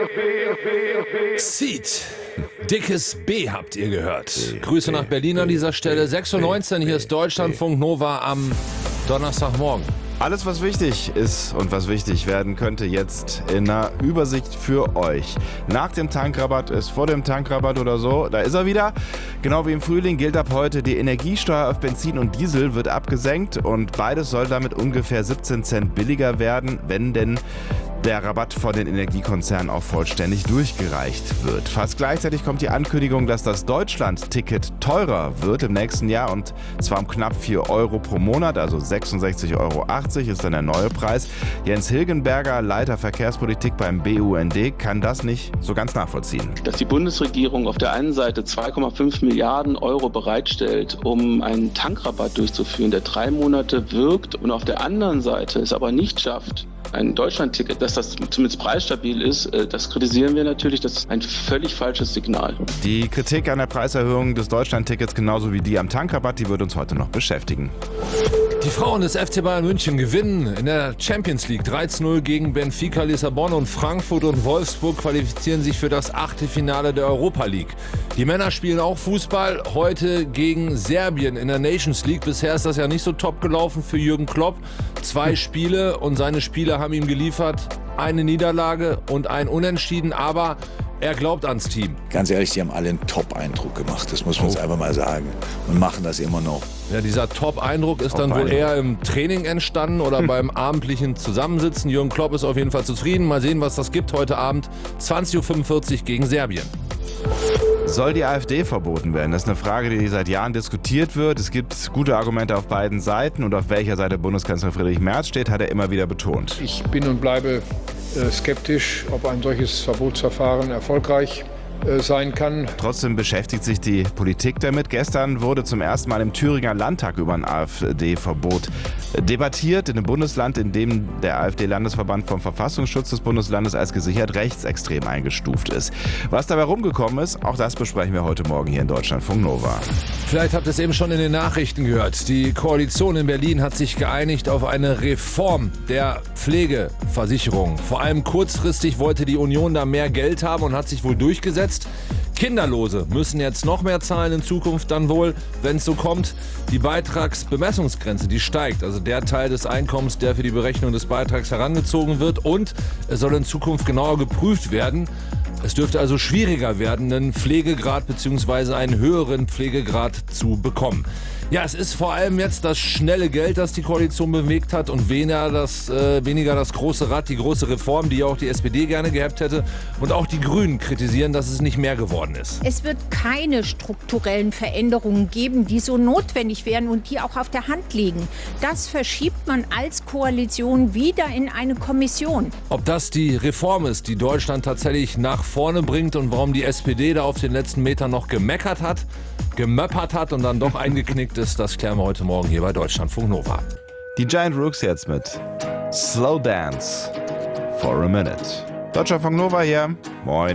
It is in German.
Seed. Dickes B habt ihr gehört. Grüße nach Berlin an dieser Stelle. 6:19 Uhr, hier ist Deutschlandfunk Nova am Donnerstagmorgen. Alles, was wichtig ist und was wichtig werden könnte, jetzt in einer Übersicht für euch. Nach dem Tankrabatt ist vor dem Tankrabatt oder so, da ist er wieder. Genau wie im Frühling gilt ab heute, die Energiesteuer auf Benzin und Diesel wird abgesenkt und beides soll damit ungefähr 17 Cent billiger werden, wenn denn der Rabatt von den Energiekonzernen auch vollständig durchgereicht wird. Fast gleichzeitig kommt die Ankündigung, dass das Deutschland-Ticket teurer wird im nächsten Jahr und zwar um knapp 4 Euro pro Monat, also 66,80 Euro ist dann der neue Preis. Jens Hilgenberger, Leiter Verkehrspolitik beim BUND, kann das nicht so ganz nachvollziehen. Dass die Bundesregierung auf der einen Seite 2,5 Milliarden Euro bereitstellt, um einen Tankrabatt durchzuführen, der 3 Monate wirkt und auf der anderen Seite es aber nicht schafft, ein Deutschlandticket, dass das zumindest preisstabil ist, das kritisieren wir natürlich. Das ist ein völlig falsches Signal. Die Kritik an der Preiserhöhung des Deutschlandtickets genauso wie die am Tankrabatt, die wird uns heute noch beschäftigen. Die Frauen des FC Bayern München gewinnen in der Champions League 3:0 gegen Benfica Lissabon und Frankfurt und Wolfsburg qualifizieren sich für das Achtelfinale der Europa League. Die Männer spielen auch Fußball, heute gegen Serbien in der Nations League. Bisher ist das ja nicht so top gelaufen für Jürgen Klopp. 2 Spiele und seine Spieler haben ihm geliefert, eine Niederlage und ein Unentschieden, aber er glaubt ans Team. Ganz ehrlich, die haben alle einen Top-Eindruck gemacht, das muss man jetzt einfach mal sagen und machen das immer noch. Ja, dieser Top-Eindruck ist dann wohl eher im Training entstanden oder beim abendlichen Zusammensitzen. Jürgen Klopp ist auf jeden Fall zufrieden. Mal sehen, was das gibt heute Abend, 20:45 Uhr gegen Serbien. Soll die AfD verboten werden? Das ist eine Frage, die seit Jahren diskutiert wird. Es gibt gute Argumente auf beiden Seiten und auf welcher Seite Bundeskanzler Friedrich Merz steht, hat er immer wieder betont. Ich bin und bleibe skeptisch, ob ein solches Verbotsverfahren erfolgreich sein kann. Trotzdem beschäftigt sich die Politik damit. Gestern wurde zum ersten Mal im Thüringer Landtag über ein AfD-Verbot debattiert. In einem Bundesland, in dem der AfD-Landesverband vom Verfassungsschutz des Bundeslandes als gesichert rechtsextrem eingestuft ist. Was dabei rumgekommen ist, auch das besprechen wir heute Morgen hier in Deutschlandfunk Nova. Vielleicht habt ihr es eben schon in den Nachrichten gehört. Die Koalition in Berlin hat sich geeinigt auf eine Reform der Pflegeversicherung. Vor allem kurzfristig wollte die Union da mehr Geld haben und hat sich wohl durchgesetzt. Kinderlose müssen jetzt noch mehr zahlen in Zukunft dann wohl, wenn es so kommt. Die Beitragsbemessungsgrenze, die steigt, also der Teil des Einkommens, der für die Berechnung des Beitrags herangezogen wird, und es soll in Zukunft genauer geprüft werden. Es dürfte also schwieriger werden, einen Pflegegrad bzw. einen höheren Pflegegrad zu bekommen. Ja, es ist vor allem jetzt das schnelle Geld, das die Koalition bewegt hat und weniger das große Rad, die große Reform, die auch die SPD gerne gehabt hätte. Und auch die Grünen kritisieren, dass es nicht mehr geworden ist. Es wird keine strukturellen Veränderungen geben, die so notwendig wären und die auch auf der Hand liegen. Das verschiebt man als Koalition wieder in eine Kommission. Ob das die Reform ist, die Deutschland tatsächlich nach vorne bringt und warum die SPD da auf den letzten Metern noch gemöppert hat und dann doch eingeknickt ist, das klären wir heute Morgen hier bei Deutschlandfunk Nova. Die Giant Rooks jetzt mit Slow Dance for a Minute. Deutschlandfunk Nova hier. Moin.